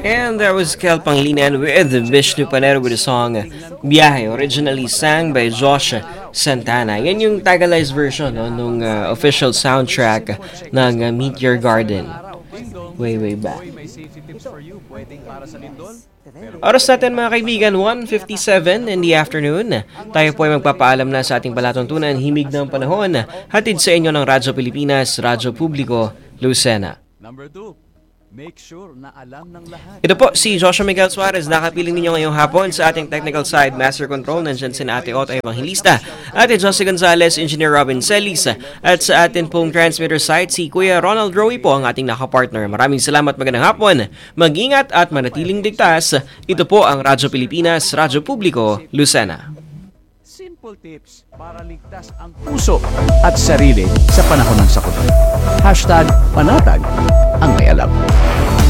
And there was Kel Pangilinan with Vishnu Panero with the song Biyahe, originally sang by Josh Santana. Yan yung Tagalized version nung official soundtrack ng Meet Your Garden. Way back. Oras natin mga kaibigan, 1:57 in the afternoon. Tayo po ay magpapaalam na sa ating palatuntunan, himig ng panahon, hatid sa inyo ng Radyo Pilipinas, Radyo Publiko, Lucena. Number 2, make sure na alam ng lahat. Ito po si Joshua Miguel Suarez, nakapiling ninyo ngayong hapon sa ating technical side, Master Control, nandyan si Ate Otto Evangelista, Ate Josie Gonzalez, Engineer Robin Celis, at sa atin pong transmitter side, si Kuya Ronald Rowe po ang ating nakapartner. Maraming salamat, magandang hapon, mag-ingat at manatiling ligtas. Ito po ang Radyo Pilipinas, Radyo Publiko, Lucena. Simple tips para ligtas ang puso at sarili sa panahon ng sakit. #panatag ang may alam.